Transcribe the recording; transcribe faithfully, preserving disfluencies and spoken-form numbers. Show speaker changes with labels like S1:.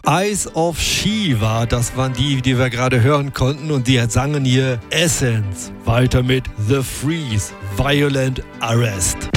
S1: Eyes of Shiva, das waren die, die wir gerade hören konnten und die sangen hier Essence. Weiter mit The Freeze, Violent Arrest.